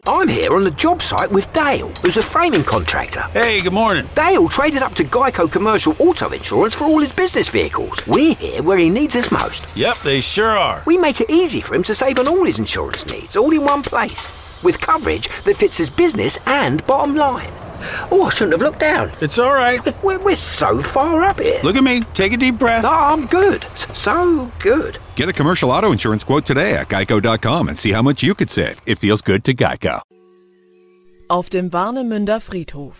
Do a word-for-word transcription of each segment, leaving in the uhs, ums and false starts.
I'm here on the job site with Dale, who's a framing contractor. Hey, good morning. Dale traded up to Geico Commercial Auto Insurance for all his business vehicles. We're here where he needs us most. Yep, they sure are. We make it easy for him to save on all his insurance needs, all in one place, with coverage that fits his business and bottom line. Oh, I shouldn't have looked down. It's all right. We're, we're so far up here. Look at me. Take a deep breath. No, I'm good. So good. Get a commercial auto insurance quote today at geico dot com and see how much you could save. It feels good to Geico. Auf dem Warnemünder Friedhof.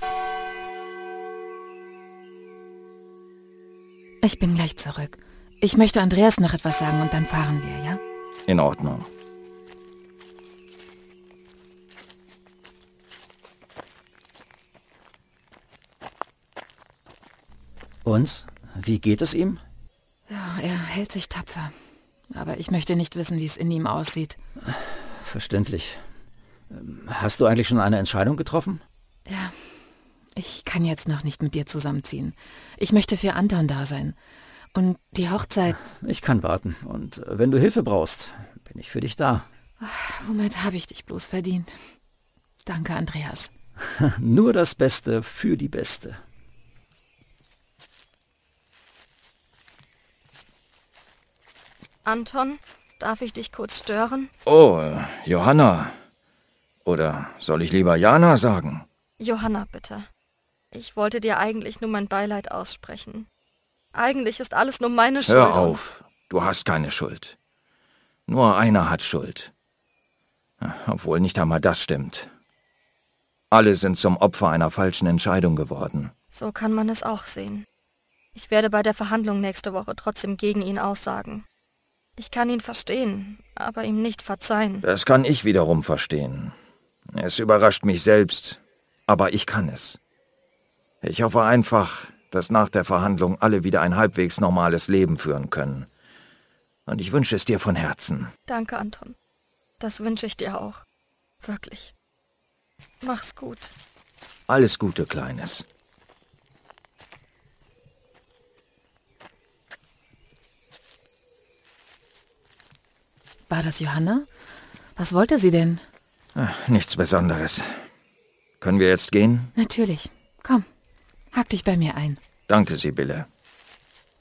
Ich bin gleich zurück. Ich möchte Andreas noch etwas sagen und dann fahren wir, ja? In Ordnung. Und? Wie geht es ihm? Ja, er hält sich tapfer. Aber ich möchte nicht wissen, wie es in ihm aussieht. Verständlich. Hast du eigentlich schon eine Entscheidung getroffen? Ja, ich kann jetzt noch nicht mit dir zusammenziehen. Ich möchte für Anton da sein. Und die Hochzeit... Ich kann warten. Und wenn du Hilfe brauchst, bin ich für dich da. Ach, womit habe ich dich bloß verdient? Danke, Andreas. Nur das Beste für die Beste. Anton, darf ich dich kurz stören? Oh, äh, Johanna. Oder soll ich lieber Jana sagen? Johanna, bitte. Ich wollte dir eigentlich nur mein Beileid aussprechen. Eigentlich ist alles nur meine Schuld. Hör auf, du hast keine Schuld. Nur einer hat Schuld. Obwohl nicht einmal das stimmt. Alle sind zum Opfer einer falschen Entscheidung geworden. So kann man es auch sehen. Ich werde bei der Verhandlung nächste Woche trotzdem gegen ihn aussagen. Ich kann ihn verstehen, aber ihm nicht verzeihen. Das kann ich wiederum verstehen. Es überrascht mich selbst, aber ich kann es. Ich hoffe einfach, dass nach der Verhandlung alle wieder ein halbwegs normales Leben führen können. Und ich wünsche es dir von Herzen. Danke, Anton. Das wünsche ich dir auch. Wirklich. Mach's gut. Alles Gute, Kleines. War das Johanna? Was wollte sie denn? Ach, nichts Besonderes. Können wir jetzt gehen? Natürlich. Komm, hack dich bei mir ein. Danke, Sibylle.